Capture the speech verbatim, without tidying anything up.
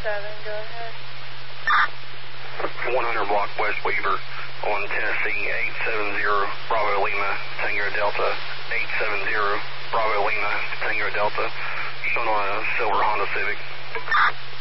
seven, go ahead. one hundred block West Weaver on Tennessee, eight seven zero, Bravo Lima, Tango Delta, eight seven zero, Bravo Lima, Tango Delta, showing on a silver Honda Civic.